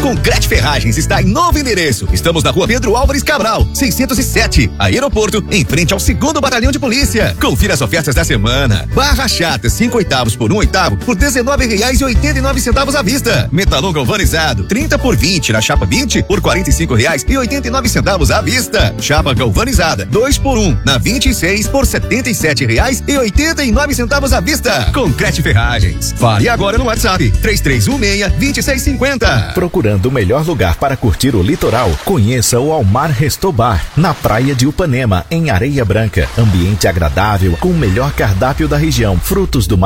Concrete Ferragens está em novo endereço. Estamos na rua Pedro Álvares Cabral, 607, Aeroporto, em frente ao 2º Batalhão de Polícia. Confira as ofertas da semana. Barra chata, 5/8 por 1/8 por R$19,89 à vista. Metalon galvanizado, 30 por 20 na chapa 20 por R$45,89 à vista. Chapa galvanizada, 2 por 1 na 26 por R$77,89 à vista. Concrete Ferragens. Fale agora no WhatsApp 3316-2650. Procurando o melhor lugar para curtir o litoral? Conheça o Almar Resto Bar, na praia de Upanema, em Areia Branca. Ambiente agradável, com o melhor cardápio da região, frutos do mar